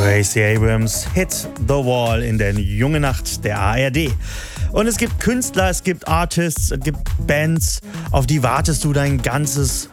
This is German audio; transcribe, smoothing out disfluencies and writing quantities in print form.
Stacey Abrams, Hit the Wall in der Junge Nacht der ARD. Und es gibt Künstler, es gibt Artists, es gibt Bands, auf die wartest du dein ganzes